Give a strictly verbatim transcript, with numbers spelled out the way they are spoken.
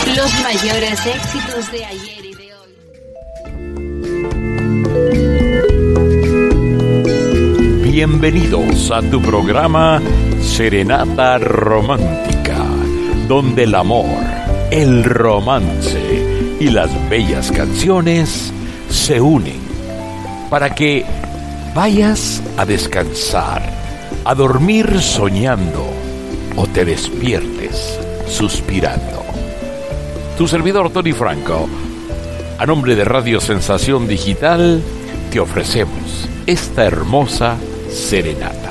Los mayores éxitos de ayer y de hoy. Bienvenidos a tu programa Serenata Romántica, donde el amor, el romance y las bellas canciones se unen para que vayas a descansar, a dormir soñando o te despiertes suspirando. Tu servidor Tony Franco, a nombre de Radio Sensación Digital, te ofrecemos esta hermosa serenata.